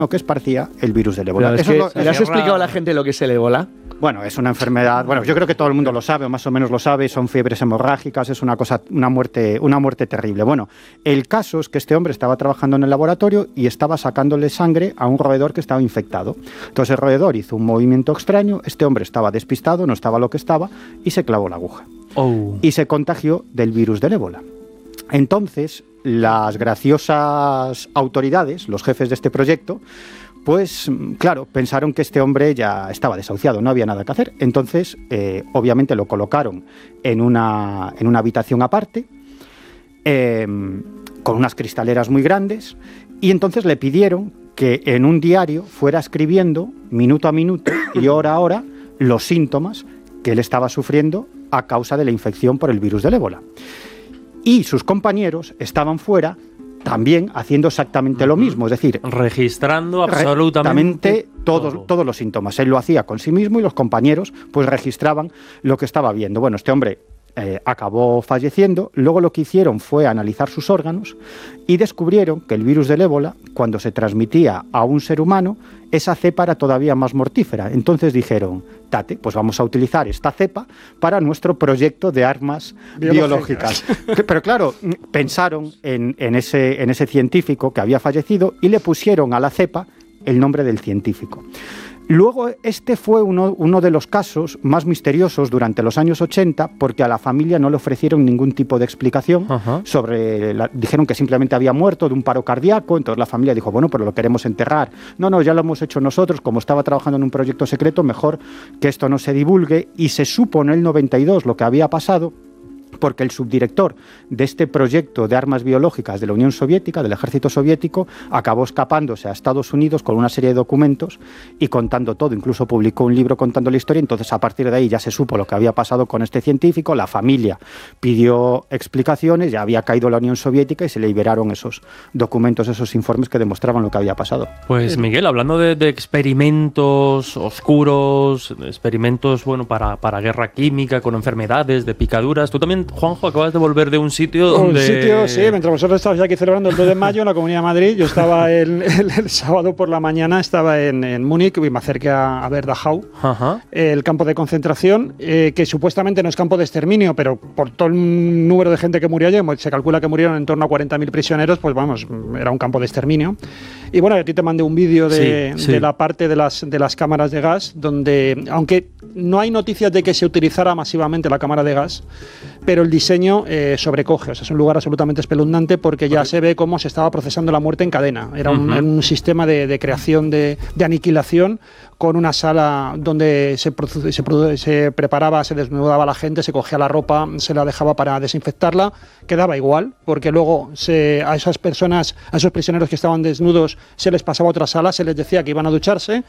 que esparcía el virus del ébola. ¿Le has explicado a la gente lo que es el ébola? Bueno, es una enfermedad, yo creo que todo el mundo lo sabe, o más o menos lo sabe, son fiebres hemorrágicas, es una muerte terrible. Bueno, el caso es que este hombre estaba trabajando en el laboratorio y estaba sacándole sangre a un roedor que estaba infectado. Entonces el roedor hizo un movimiento extraño, este hombre estaba despistado, no estaba lo que estaba, y se clavó la aguja. Y se contagió del virus del ébola. Entonces, las graciosas autoridades, los jefes de este proyecto, pues claro, pensaron que este hombre ya estaba desahuciado, no había nada que hacer. Entonces, obviamente lo colocaron en una habitación aparte, con unas cristaleras muy grandes, y entonces le pidieron que en un diario fuera escribiendo minuto a minuto y hora a hora los síntomas que él estaba sufriendo a causa de la infección por el virus del ébola. Y sus compañeros estaban fuera también haciendo exactamente lo mismo, es decir, registrando absolutamente todos los síntomas. Él lo hacía con sí mismo y los compañeros pues registraban lo que estaba viendo. Bueno, este hombre acabó falleciendo. Luego lo que hicieron fue analizar sus órganos y descubrieron que el virus del ébola, cuando se transmitía a un ser humano, esa cepa era todavía más mortífera. Entonces dijeron, tate, pues vamos a utilizar esta cepa para nuestro proyecto de armas biológicas. Pero claro, pensaron en ese científico que había fallecido y le pusieron a la cepa el nombre del científico. Luego, este fue uno de los casos más misteriosos durante los años 80, porque a la familia no le ofrecieron ningún tipo de explicación dijeron que simplemente había muerto de un paro cardíaco. Entonces la familia dijo, bueno, pero lo queremos enterrar. No, ya lo hemos hecho nosotros, como estaba trabajando en un proyecto secreto, mejor que esto no se divulgue. Y se supo en el 92 lo que había pasado, porque el subdirector de este proyecto de armas biológicas de la Unión Soviética, del ejército soviético, acabó escapándose a Estados Unidos con una serie de documentos y contando todo. Incluso publicó un libro contando la historia. Entonces, a partir de ahí ya se supo lo que había pasado con este científico. La familia pidió explicaciones, ya había caído la Unión Soviética y se le liberaron esos documentos, esos informes que demostraban lo que había pasado. Pues Miguel, hablando de experimentos oscuros, experimentos para guerra química, con enfermedades, de picaduras, tú también, Juanjo, acabas de volver de un sitio donde... Sí, mientras vosotros estabais aquí celebrando el 2 de mayo en la Comunidad de Madrid, yo estaba el sábado por la mañana, estaba en Múnich, y me acerqué a ver Dachau, el campo de concentración, que supuestamente no es campo de exterminio, pero por todo el número de gente que murió allí, se calcula que murieron en torno a 40.000 prisioneros, pues vamos, era un campo de exterminio. Y bueno, aquí te mandé un vídeo de la parte de las cámaras de gas, donde, aunque no hay noticias de que se utilizara masivamente la cámara de gas, pero el diseño sobrecoge. O sea, es un lugar absolutamente espeluznante porque ya se ve cómo se estaba procesando la muerte en cadena. Era un sistema de creación, de aniquilación, con una sala donde se preparaba, se desnudaba la gente, se cogía la ropa, se la dejaba para desinfectarla, quedaba igual, porque luego a esas personas, a esos prisioneros que estaban desnudos, se les pasaba a otra sala, se les decía que iban a ducharse.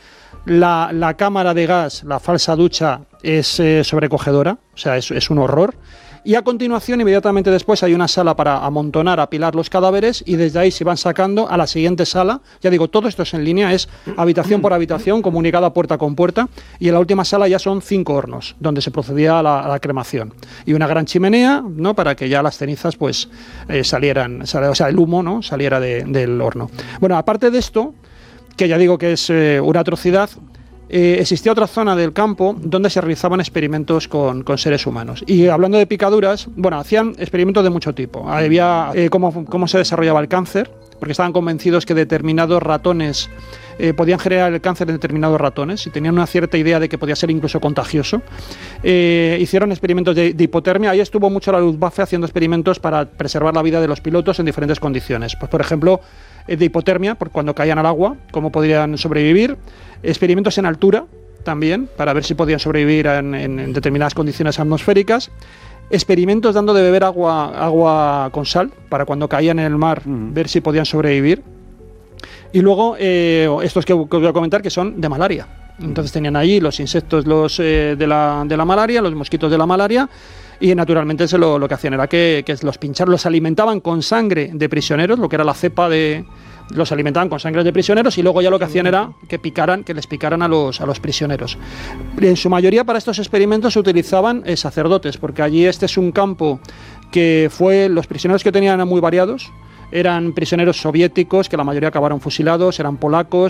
La cámara de gas, la falsa ducha, es sobrecogedora, o sea, es un horror. Y a continuación, inmediatamente después, hay una sala para amontonar, apilar los cadáveres, y desde ahí se van sacando a la siguiente sala. Ya digo, todo esto es en línea, es habitación por habitación, comunicada puerta con puerta, y en la última sala ya son 5 hornos, donde se procedía a la cremación. Y una gran chimenea, ¿no?, para que ya las cenizas pues salieran, o sea, el humo, ¿no?, saliera del horno. Bueno, aparte de esto, que ya digo que es una atrocidad, existía otra zona del campo donde se realizaban experimentos con seres humanos. Y hablando de picaduras, bueno, hacían experimentos de mucho tipo. Había cómo se desarrollaba el cáncer, porque estaban convencidos que determinados ratones podían generar el cáncer en determinados ratones y tenían una cierta idea de que podía ser incluso contagioso. Hicieron experimentos de hipotermia. Ahí estuvo mucho la Luftwaffe haciendo experimentos para preservar la vida de los pilotos en diferentes condiciones. Pues, por ejemplo, de hipotermia, por cuando caían al agua, cómo podrían sobrevivir. Experimentos en altura también, para ver si podían sobrevivir en determinadas condiciones atmosféricas. Experimentos dando de beber agua con sal, para cuando caían en el mar, ver si podían sobrevivir. Y luego, estos que os voy a comentar, que son de malaria. Entonces tenían ahí los insectos de la malaria, los mosquitos de la malaria, y naturalmente lo que hacían era que los alimentaban con sangre de prisioneros, lo que era la cepa los alimentaban con sangre de prisioneros, y luego ya lo que hacían era que les picaran a los prisioneros. En su mayoría para estos experimentos se utilizaban sacerdotes, porque allí este es un campo que los prisioneros que tenían eran muy variados. Eran prisioneros soviéticos, que la mayoría acabaron fusilados, eran polacos,